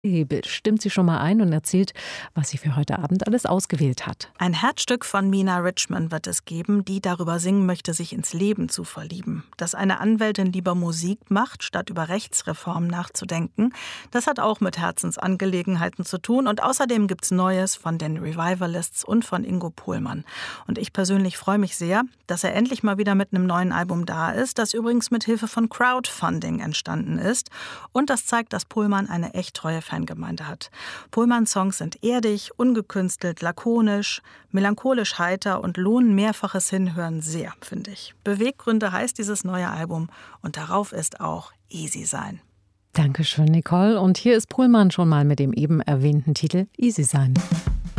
Hebel stimmt sie schon mal ein und erzählt, was sie für heute Abend alles ausgewählt hat. Ein Herzstück von Mina Richmond wird es geben, die darüber singen möchte, sich ins Leben zu verlieben. Dass eine Anwältin lieber Musik macht, statt über Rechtsreform nachzudenken, das hat auch mit Herzensangelegenheiten zu tun. Und außerdem gibt's Neues von den Revivalists und von Ingo Pohlmann. Und ich persönlich freue mich sehr, dass er endlich mal wieder mit einem neuen Album da ist, das übrigens mit Hilfe von Crowdfunding entstanden ist. Und das zeigt, dass Pohlmann eine echt treue Fangemeinde hat. Pohlmanns Songs sind erdig, ungekünstelt, lakonisch, melancholisch heiter und lohnen mehrfaches Hinhören sehr, finde ich. Beweggründe heißt dieses neue Album und darauf ist auch Easy sein. Dankeschön, Nicole. Und hier ist Pohlmann schon mal mit dem eben erwähnten Titel Easy sein.